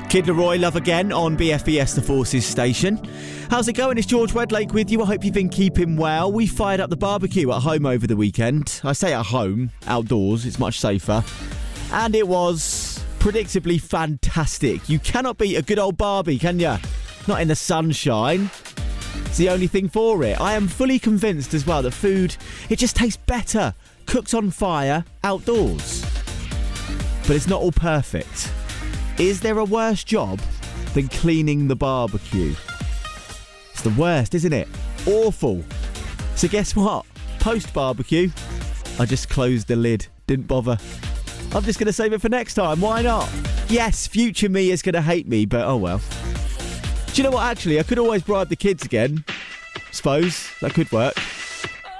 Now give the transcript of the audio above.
Kid Leroy, Love Again on BFBS The Forces station. How's it going? It's George Wedlake with you. I hope you've been keeping well. We fired up the barbecue at home over the weekend. I say at home, outdoors, it's much safer. And it was predictably fantastic. You cannot beat a good old barbie, can you? Not in the sunshine. It's the only thing for it. I am fully convinced as well that food, it just tastes better cooked on fire outdoors. But it's not all perfect. Is there a worse job than cleaning the barbecue? It's the worst, isn't it? Awful. So guess what? Post-barbecue, I just closed the lid. Didn't bother. I'm just going to save it for next time. Why not? Yes, future me is going to hate me, but oh well. Do you know what, actually? I could always bribe the kids again. Suppose that could work.